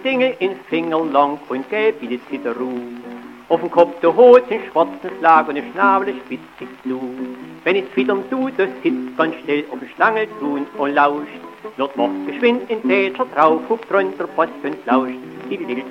Dinge in Finger lang und gelb wie die Zitteru. Auf dem Kopf der Hut sind schwarzen Schlag und der Schnabel spitzt sich zu. Wenn es wiederum tut, das sitzt ganz still auf der Stange tun und lauscht. Dort macht geschwind in Tätscher drauf, hupt runter, Post und lauscht.